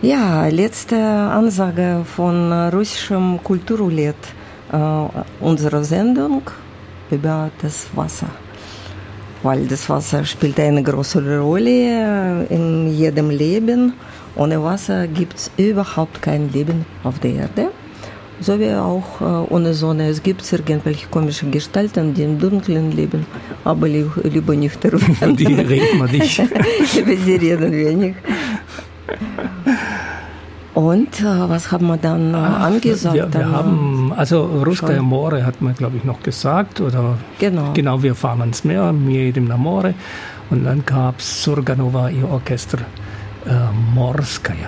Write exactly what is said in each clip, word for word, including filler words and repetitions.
Ja, letzte Ansage von russischem Kulturlied äh, unserer Sendung über das Wasser. Weil das Wasser spielt eine große Rolle in jedem Leben. Ohne Wasser gibt es überhaupt kein Leben auf der Erde. So wie auch äh, ohne Sonne. Es gibt irgendwelche komischen Gestalten, die im Dunkeln leben, aber li- lieber nicht darüber. Die reden wir nicht. Über sie reden wir nicht. Und äh, was haben wir dann äh, Ach, angesagt? Wir, wir dann, haben, also Ruskaya More hat man, glaube ich, noch gesagt. Oder genau. Genau, wir fahren ans Meer, mir jedem na More. Und dann gab es Surganova, ihr Orchester äh, Morskaya.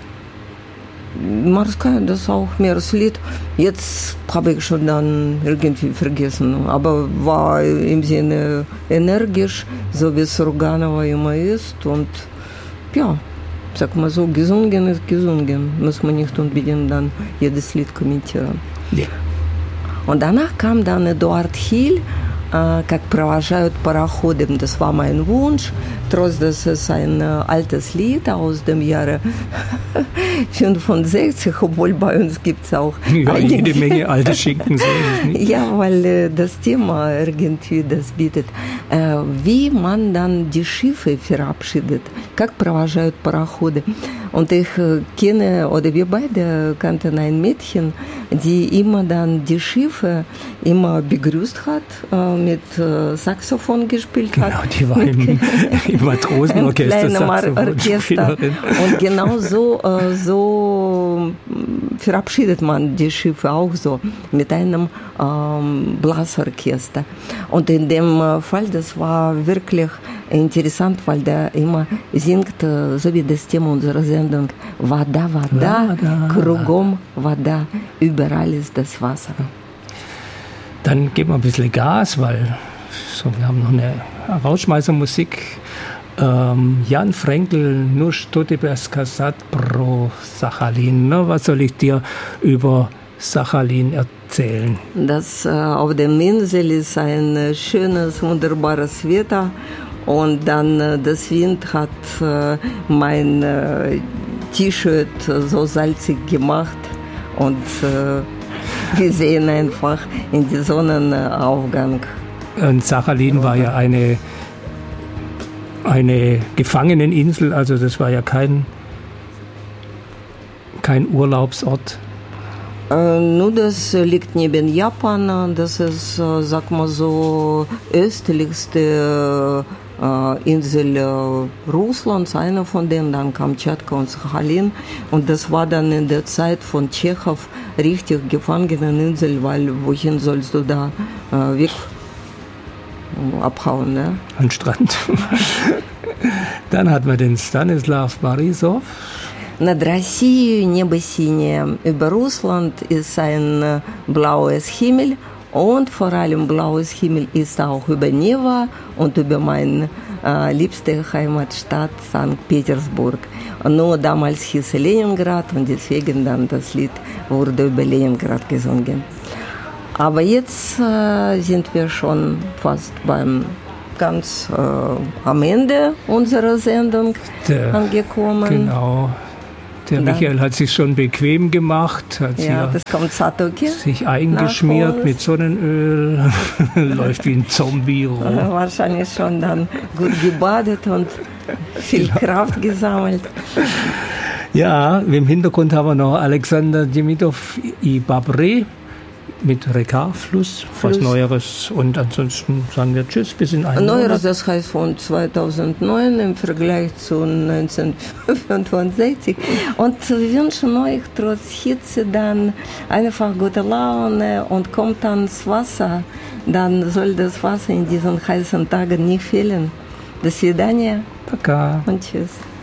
Morskaya, das ist auch Meereslied. Jetzt habe ich schon dann irgendwie vergessen, aber war im Sinne energisch, so wie Surganova immer ist. Und ja, sag mal so, gesungen ist gesungen. Muss man nicht unbedingt dann jedes Lied kommentieren. Ja. Und danach kam dann Eduard Hill, äh, как провожают пароходом. Das war mein Wunsch, trotz dass es ein äh, altes Lied aus dem Jahre fünfundsechzig, obwohl bei uns gibt es auch ja, jede Menge alte Schinken. So ist es nicht. Ja, weil äh, das Thema irgendwie das bietet. Äh, wie man dann die Schiffe verabschiedet, как провожают пароходы. Und ich äh, kenne, oder wir beide kannten ein Mädchen, die immer dann die Schiffe immer begrüßt hat, äh, mit äh, Saxophon gespielt hat. Genau, die war im, im Matrosenorchester Saxophonspielerin. Und genau so, äh, so verabschiedet man die Schiffe auch so, mit einem ähm, Blasorchester. Und in dem Fall, das war wirklich interessant, weil der immer singt, äh, so wie das Thema unserer Sendung, Вода, Вода, Kruгом Вода, überall ist das Wasser. Dann geben wir ein bisschen Gas, weil so, wir haben noch eine Rausschmeißermusik. Ähm, Jan Frenkel, nur что тебе сказать про Sachalin. Was soll ich dir über Sachalin erzählen? Das äh, auf dem Insel ist ein äh, schönes, wunderbares Wetter. Und dann äh, das Wind hat äh, mein äh, T-Shirt so salzig gemacht. Und äh, wir sehen einfach in den Sonnenaufgang. Und Sachalin war ja eine, eine Gefangeneninsel, also das war ja kein, kein Urlaubsort. Äh, nur das liegt neben Japan, das ist, äh, sag mal so, östlichste äh, Insel äh, Russlands, einer von denen, dann Kamtschatka und Sachalin. Und das war dann in der Zeit von Tschechow richtig Gefangeneninsel, weil wohin sollst du da äh, weg abhauen, ne? An Strand. Dann hat man den Stanislav Borisov. Над Россией небо синее, über Russland ist ein blaues Himmel und vor allem blaues Himmel ist auch über Neva und über meine äh, liebste Heimatstadt Sankt Petersburg. Und nur damals hieß es Leningrad und deswegen dann das Lied wurde über Leningrad gesungen. Aber jetzt äh, sind wir schon fast beim ganz äh, am Ende unserer Sendung Der, angekommen. Genau. Der Da. Michael hat sich schon bequem gemacht, hat Ja, das kommt Satoki. sich eingeschmiert Nachholst. mit Sonnenöl, läuft wie ein Zombie rum. Äh, wahrscheinlich schon dann gut gebadet und viel Kraft gesammelt. Ja, im Hintergrund haben wir noch Alexander Demidov i Babre mit Reka-Fluss, was Neueres. Und ansonsten sagen wir Tschüss, bis in einem Neueres, Monat. das heißt von zweitausendneun im Vergleich zu neunzehnhundertfünfundsechzig. Und wir wünschen euch trotz Hitze dann einfach gute Laune und kommt ans Wasser. Dann soll das Wasser in diesen heißen Tagen nicht fehlen. До свидания Пока. und tschüss.